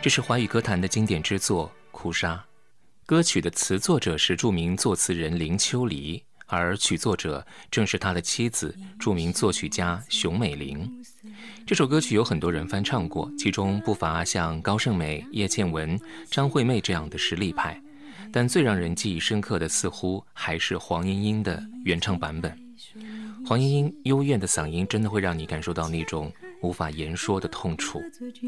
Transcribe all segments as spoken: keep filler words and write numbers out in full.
这是华语歌坛的经典之作《哭砂》，歌曲的词作者是著名作词人林秋离，而曲作者正是他的妻子，著名作曲家熊美玲。这首歌曲有很多人翻唱过，其中不乏像高胜美、叶倩文、张惠妹这样的实力派，但最让人记忆深刻的似乎还是黄莺莺的原唱版本。黄莺莺幽怨的嗓音真的会让你感受到那种无法言说的痛楚。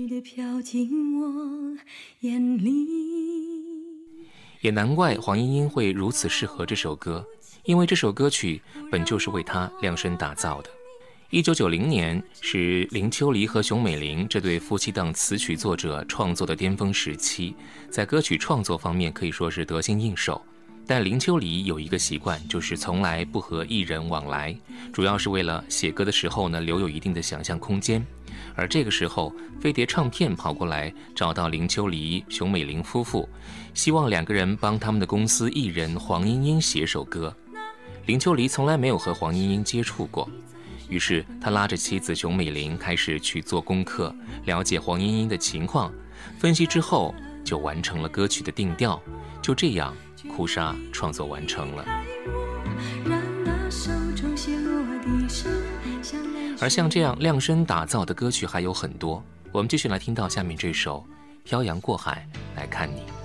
也难怪黄莺莺会如此适合这首歌，因为这首歌曲本就是为她量身打造的。一九九零年是林秋离和熊美玲这对夫妻档词曲作者创作的巅峰时期，在歌曲创作方面可以说是得心应手。但林秋离有一个习惯，就是从来不和艺人往来，主要是为了写歌的时候呢留有一定的想象空间。而这个时候，飞碟唱片跑过来找到林秋离、熊美玲夫妇，希望两个人帮他们的公司艺人黄莺莺写首歌。林秋离从来没有和黄莺莺接触过，于是他拉着妻子熊美玲开始去做功课，了解黄莺莺的情况，分析之后就完成了歌曲的定调。就这样，哭砂创作完成了。而像这样量身打造的歌曲还有很多，我们继续来听到下面这首《漂洋过海来看你》。